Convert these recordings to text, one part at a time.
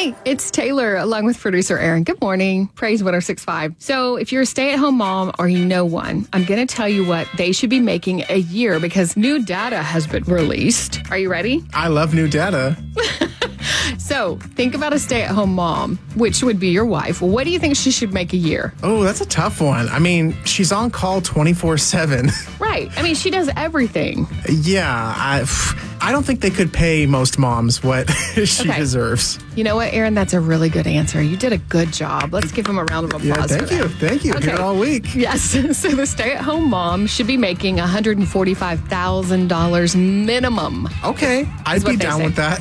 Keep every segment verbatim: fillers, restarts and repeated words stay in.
Hey, it's Taylor along with producer Aaron. Good morning. Praise one oh six point five. So if you're a stay-at-home mom or you know one, I'm going to tell you what they should be making a year because new data has been released. Are you ready? I love new data. So think about a stay-at-home mom, which would be your wife. What do you think she should make a year? Oh, that's a tough one. I mean, she's on call twenty-four seven. Right. I mean, she does everything. Yeah. I, I don't think they could pay most moms what she Okay. deserves. You know what, Aaron? That's a really good answer. You did a good job. Let's give him a round of Yeah, applause thank for you. that. Thank you. Okay. Here all week. Yes. So the stay-at-home mom should be making one hundred forty-five thousand dollars minimum. Okay. I'd what be they down say. with that.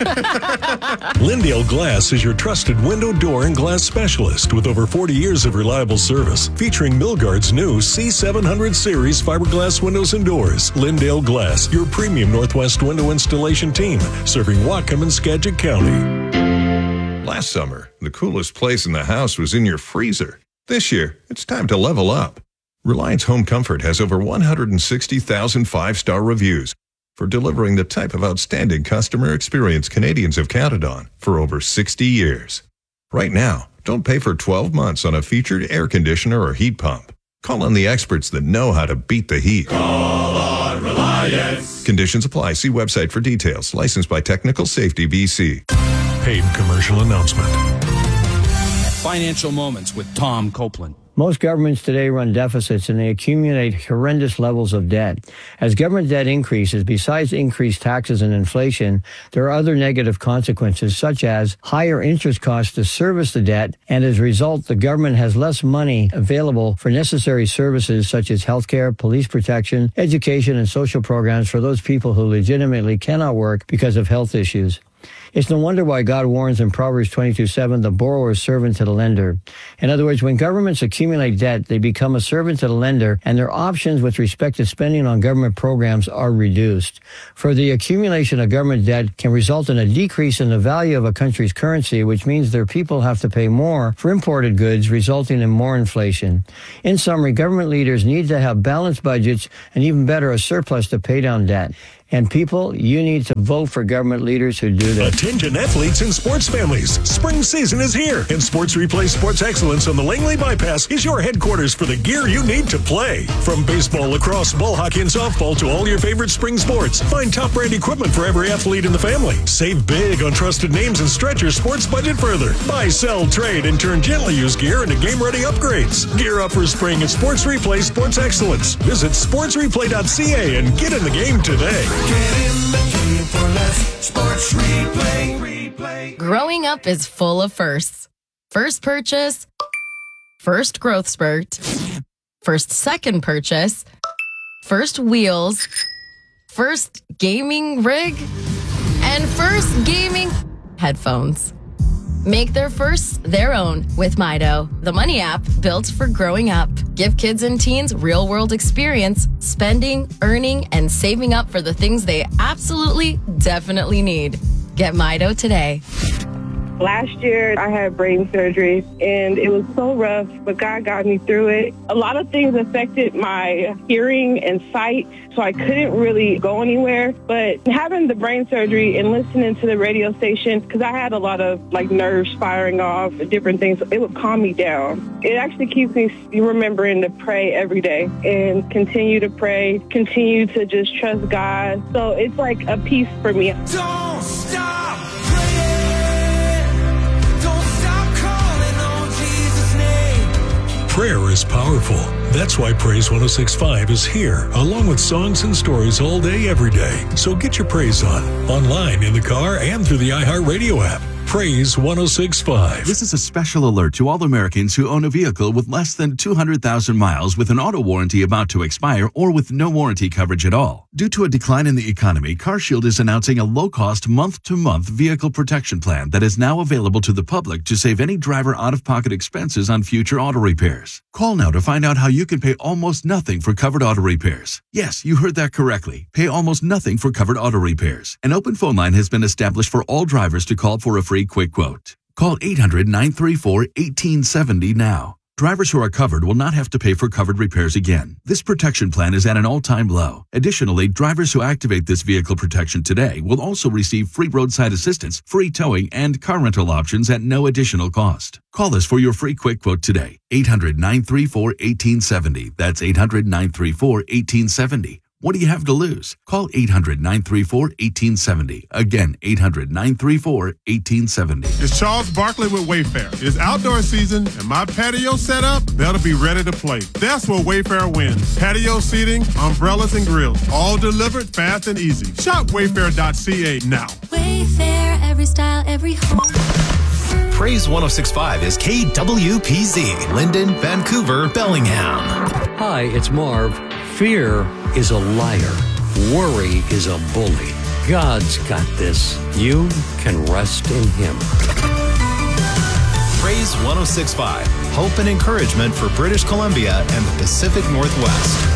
Lindale Glass is your trusted window, door, and glass specialist with over forty years of reliable service. Featuring Milgard's new C seven hundred series fiberglass windows and doors. Lindale Glass, your premium Northwest window installation team, serving Whatcom and Skagit County. Last summer, the coolest place in the house was in your freezer. This year, it's time to level up. Reliance Home Comfort has over one hundred sixty thousand five-star reviews for delivering the type of outstanding customer experience Canadians have counted on for over sixty years. Right now, don't pay for twelve months on a featured air conditioner or heat pump. Call on the experts that know how to beat the heat. Call on Reliance. Conditions apply. See website for details. Licensed by Technical Safety B C. Paid commercial announcement. Financial Moments with Tom Copeland. Most governments today run deficits and they accumulate horrendous levels of debt. As government debt increases, besides increased taxes and inflation, there are other negative consequences such as higher interest costs to service the debt, and as a result, the government has less money available for necessary services such as healthcare, police protection, education, and social programs for those people who legitimately cannot work because of health issues. It's no wonder why God warns in Proverbs twenty-two seven, the borrower is servant to the lender. In other words, when governments accumulate debt, they become a servant to the lender, and their options with respect to spending on government programs are reduced. For the accumulation of government debt can result in a decrease in the value of a country's currency, which means their people have to pay more for imported goods, resulting in more inflation. In summary, government leaders need to have balanced budgets and even better, a surplus to pay down debt. And people, you need to vote for government leaders who do this. Attention athletes and sports families. Spring season is here, and Sports Replay Sports Excellence on the Langley Bypass is your headquarters for the gear you need to play. From baseball, lacrosse, ball hockey, and softball to all your favorite spring sports, find top brand equipment for every athlete in the family. Save big on trusted names and stretch your sports budget further. Buy, sell, trade, and turn gently used gear into game-ready upgrades. Gear up for spring at Sports Replay Sports Excellence. Visit sports replay dot c a and get in the game today. Get in the game for less. Sports Replay. Replay. Growing up is full of firsts. First purchase, first growth spurt, first second purchase, first wheels, first gaming rig, and first gaming headphones. Make their firsts their own with Mido, the money app built for growing up. Give kids and teens real-world experience, spending, earning, and saving up for the things they absolutely, definitely need. Get Mido today. Last year, I had brain surgery, and it was so rough, but God got me through it. A lot of things affected my hearing and sight, so I couldn't really go anywhere. But having the brain surgery and listening to the radio station, because I had a lot of like nerves firing off, different things, it would calm me down. It actually keeps me remembering to pray every day and continue to pray, continue to just trust God. So it's like a peace for me. Don't stop praying. Don't stop calling on Jesus' name. Prayer is powerful. That's why Praise one oh six point five is here, along with songs and stories all day, every day. So get your praise on, online, in the car, and through the iHeartRadio app. Praise one oh six point five. This is a special alert to all Americans who own a vehicle with less than two hundred thousand miles with an auto warranty about to expire or with no warranty coverage at all. Due to a decline in the economy, CarShield is announcing a low-cost month-to-month vehicle protection plan that is now available to the public to save any driver out-of-pocket expenses on future auto repairs. Call now to find out how you can pay almost nothing for covered auto repairs. Yes, you heard that correctly. Pay almost nothing for covered auto repairs. An open phone line has been established for all drivers to call for a free quick quote. Call eight hundred, nine three four, one eight seven zero now. drivers who are covered will not have to pay for covered repairs again. This protection plan is at an all-time low. Additionally, drivers who activate this vehicle protection today will also receive free roadside assistance, free towing, and car rental options at no additional cost. Call us for your free quick quote today. eight hundred, nine three four, one eight seven zero. That's eight hundred, nine three four, one eight seven zero. What do you have to lose? Call eight hundred, nine three four, one eight seven zero. Again, eight hundred, nine three four, one eight seven zero. It's Charles Barkley with Wayfair. It's outdoor season, and my patio set up, they'll be ready to play. That's where Wayfair wins. Patio seating, umbrellas, and grills, all delivered fast and easy. Shop wayfair dot c a now. Wayfair, every style, every home. Praise one oh six point five is K W P Z, Linden, Vancouver, Bellingham. Hi, it's Marv. Fear is a liar. Worry is a bully. God's got this. You can rest in Him. Praise one oh six point five, hope and encouragement for British Columbia and the Pacific Northwest.